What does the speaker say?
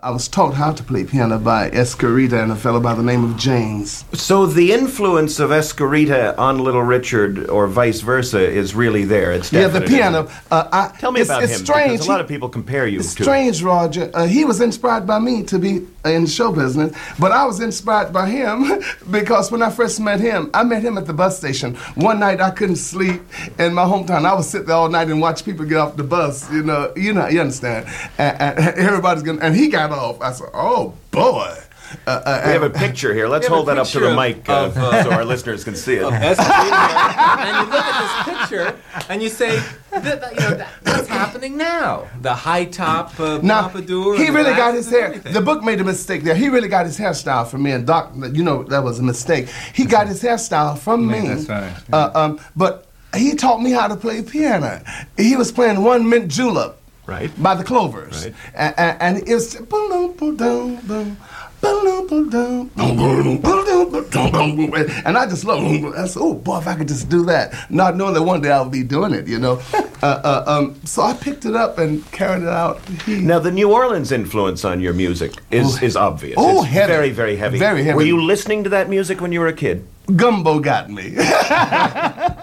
I was taught how to play piano by Escarita and a fellow by the name of James. So the influence of Escarita on Little Richard, or vice versa, is really there. It's definite. Yeah, the piano. Tell me about him, strange. because a lot of people compare you It's to strange, Roger. He was inspired by me to be in show business, but I was inspired by him because when I first met him at the bus station. One night I couldn't sleep in my hometown. I would sit there all night and watch people get off the bus. You understand. And everybody's gonna. And he got off. I said, "Oh boy." We have a picture here. Let's hold that up to the mic so our listeners can see it. And you look at this picture and you say, what's happening now? The high top pompadour. He really got his hair. The book made a mistake there. He really got his hairstyle from me, and Doc, that was a mistake. He got his hairstyle from me. That's right. But he taught me how to play piano. He was playing One Mint Julep. Right. By the Clovers. Right. And it was and I just loved it. I said, oh boy, if I could just do that. Not knowing that one day I'll be doing it, So I picked it up and carried it out. Now, the New Orleans influence on your music is obvious. Oh, it's heavy. Very, very heavy. Very heavy. Were you listening to that music when you were a kid? Gumbo got me.